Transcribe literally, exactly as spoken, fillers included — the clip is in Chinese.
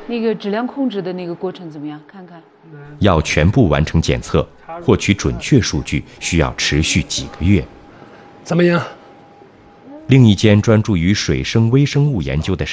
那个质量控制的那个过程怎么样？看看。 要全部完成检测，获取准确数据需要持续几个月。 怎么样？ 另一间专注于水生微生物研究的